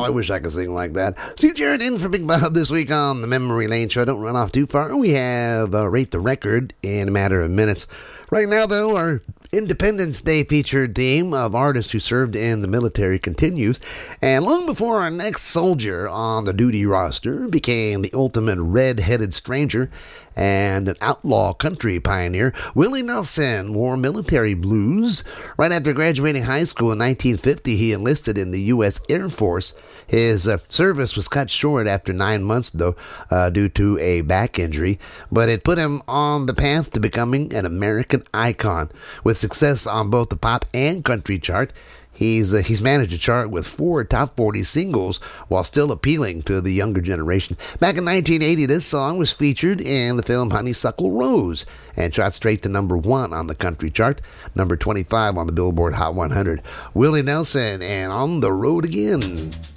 I wish I could sing like that. See Jared in for Big Bob this week on the Memory Lane Show. Don't run off too far. We have Rate the Record in a matter of minutes. Right now, though, our Independence Day featured theme of artists who served in the military continues. And long before our next soldier on the duty roster became the ultimate red-headed stranger and an outlaw country pioneer, Willie Nelson wore military blues. Right after graduating high school in 1950, he enlisted in the U.S. Air Force. His service was cut short after 9 months, though, due to a back injury, but it put him on the path to becoming an American icon. With success on both the pop and country chart, he's managed to chart with 4 top 40 singles while still appealing to the younger generation. Back in 1980, this song was featured in the film Honeysuckle Rose and shot straight to number 1 on the country chart, number 25 on the Billboard Hot 100. Willie Nelson and On the Road Again.